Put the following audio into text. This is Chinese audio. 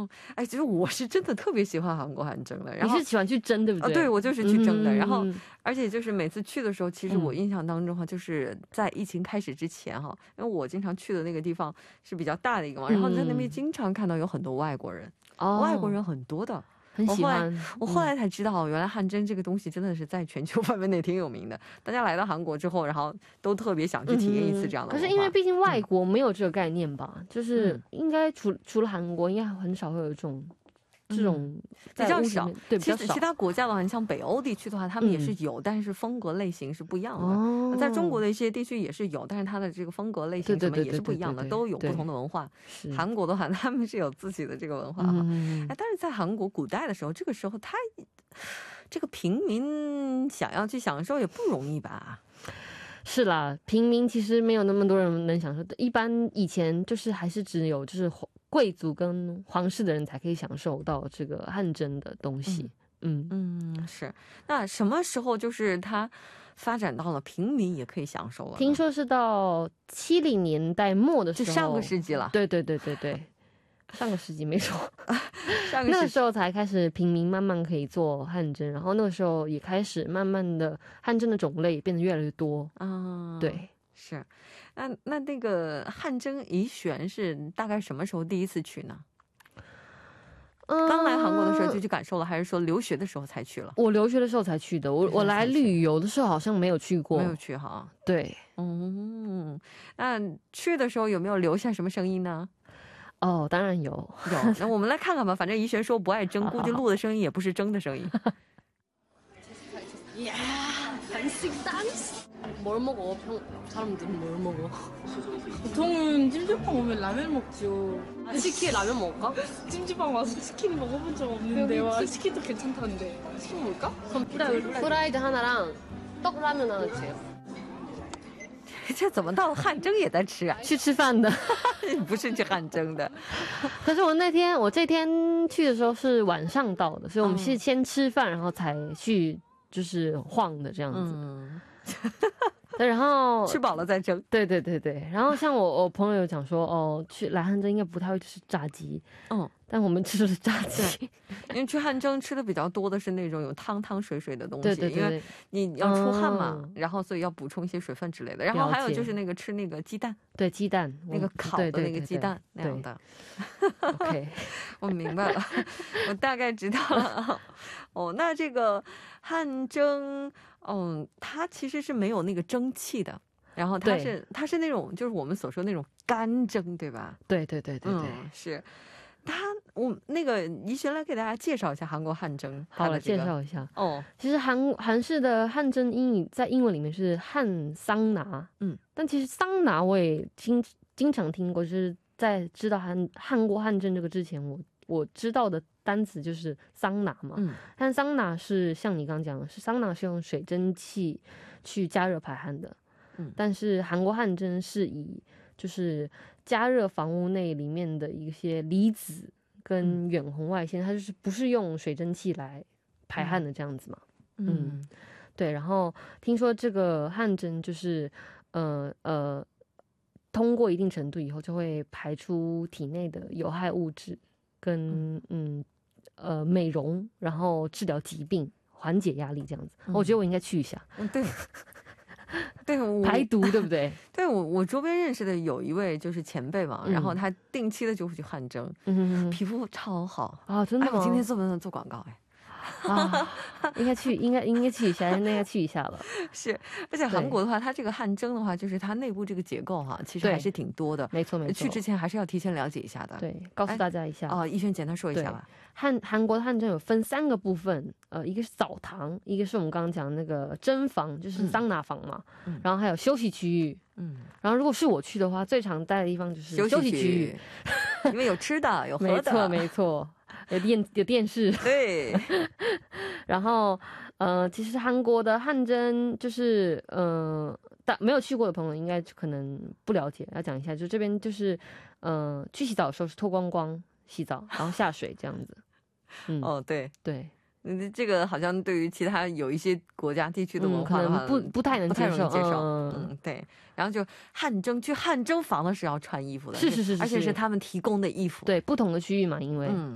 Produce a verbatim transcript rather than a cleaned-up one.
哎，其实我是真的特别喜欢韩国汗蒸的。然后你是喜欢去蒸对不对？ 啊，对，我就是去蒸的。 嗯然后而且就是每次去的时候，其实我嗯印象当中哈，就是在疫情开始之前哈，因为我经常去的那个地方是比较大的一个嘛，然后在那边嗯经常看到有很多外国人， 哦外国人很多的。 很喜欢。 我后来才知道，原来汗蒸这个东西真的是在全球范围内挺有名的。大家来到韩国之后，然后都特别想去体验一次这样的文化。 可是因为毕竟外国没有这个概念吧，就是嗯应该除除了韩国，应该很少会有这种这种比较少。 对，比较少。 其实其他国家的话，你像北欧地区的话，他们也是有，但是风格类型是不一样的。在中国的一些地区也是有，但是它的这个风格类型什么也是不一样的，都有不同的文化。韩国的话，他们是有自己的这个文化哈。哎，但是在韩国古代的时候，这个时候他这个平民想要去享受也不容易吧？ 是啦，平民其实没有那么多人能享受，一般以前就是还是只有就是贵族跟皇室的人才可以享受到这个汗蒸的东西。嗯嗯, 嗯，是。那什么时候就是它发展到了平民也可以享受了？ 听说是到七零年代末的时候， 就上个世纪了。 对对对对对，上个世纪没错。上个那个时候才开始平民慢慢可以做汗蒸，然后那个时候也开始慢慢的汗蒸的种类变得越来越多啊。对， 是。那那那个汗蒸怡璇是大概什么时候第一次去呢？刚来韩国的时候就去感受了，还是说留学的时候才去了？ 我留学的时候才去的，我我来旅游的时候好像没有去过。 没有去哈。 对， 嗯，那去的时候有没有留下什么声音呢？ 哦，当然有有。那我们来看看吧，反正怡璇说不爱蒸，估计录的声音也不是蒸的声音。 呀，很性感。뭘 먹어? 평 사람들은 뭘 먹어? 보통은 찜질방 오면 라면 먹죠. 아, 치킨 라면 먹을까? 찜질방 와서 치킨 먹어본 적 없는데 와 치킨도 괜찮다는데 치킨 먹을까? 그럼 프라이, 프라이드 하나랑 떡라면 하나 주세요. 这怎么到了汗蒸也在吃啊？ 去吃饭的， 不是去汗蒸的。 可是我那天我这天去的时候是晚上到的，所以我们是先吃饭，然后才去就是晃的这样子。嗯对，然后吃饱了再蒸。 对对对对，然后像我我朋友有讲说，哦，去来汗蒸应该不太会吃炸鸡，嗯，但我们吃的是炸鸡， 因为去汗蒸吃的比较多的是那种有汤汤水水的东西， 对对对， 因为你要出汗嘛，嗯、然后所以要补充一些水分之类的。然后还有就是那个吃那个鸡蛋， 对鸡蛋， 那个烤的那个鸡蛋那样的。 OK， 我明白了，我大概知道了。哦，那这个汗蒸。嗯，它其实是没有那个蒸汽的，然后它是它是那种就是我们所说那种干蒸，对吧？ 对对对对对， 嗯、是。它我那个怡璇来给大家介绍一下韩国汗蒸。 好了， 这个、 介绍一下哦。 其实韩韩式的汗蒸英语在英文里面是汗桑拿，嗯，但其实桑拿我也经经常听过，就是在知道韩韩国汗蒸这个之前，我我知道的单词就是桑拿嘛，嗯，但桑拿是像你刚刚讲的，是桑拿是用水蒸气去加热排汗的，嗯，但是韩国汗蒸是以就是加热房屋内里面的一些离子跟远红外线，它就是不是用水蒸气来排汗的这样子嘛，嗯，嗯对，然后听说这个汗蒸就是呃呃通过一定程度以后就会排出体内的有害物质。跟嗯呃美容，然后治疗疾病，缓解压力这样子，嗯、我觉得我应该去一下。 嗯，对，对， 排毒对不对？ 对我我周边认识的有一位就是前辈嘛，嗯、然后他定期的就会去汗蒸，嗯，皮肤超好啊，真的吗？ 哎、我今天做不能做广告哎。 啊，应该去，应该应该去一下，应该去一下了。 是，而且韩国的话，它这个汗蒸的话，就是它内部这个结构哈，其实还是挺多的。 没错没错， 去之前还是要提前了解一下的。 对，告诉大家一下。 哦，怡璇简单说一下吧。 汗韩国的汗蒸有分三个部分，呃，一个是澡堂，一个是我们刚刚讲的那个蒸房，就是桑拿房嘛，嗯、然后还有休息区域。嗯，然后如果是我去的话，最常待的地方就是休息区域， 因为有吃的，有喝的。 没错没错。有电有电视， 对， 然后呃，其实韩国的汗蒸就是呃，但没有去过的朋友应该可能不了解，要讲一下，就这边就是呃，去洗澡的时候是脱光光洗澡，然后下水这样子。 嗯，哦，对对。 嗯，这个好像对于其他有一些国家地区的文化的话， 嗯、不不太能接受。 接受嗯, 嗯，对。然后就汗蒸，去汗蒸房的是要穿衣服的， 是是是是， 而且是他们提供的衣服。 对，不同的区域嘛，因为。嗯